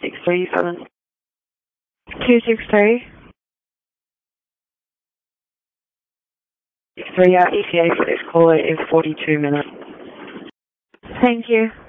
637. 263. 3 ETA for this caller is 42 minutes. Thank you.